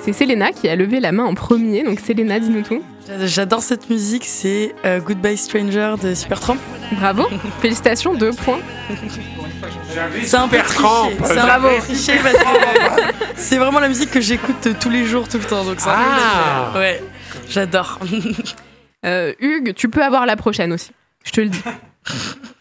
C'est Selena qui a levé la main en premier, donc Selena, dis-nous tout. J'adore cette musique, c'est Goodbye Stranger de Supertramp. Bravo, félicitations, 2 points. C'est un peu triché, c'est un peu triché parce que c'est vraiment la musique que j'écoute tous les jours, tout le temps, donc c'est un peu ouais, j'adore. Hugues, tu peux avoir la prochaine aussi, je te le dis.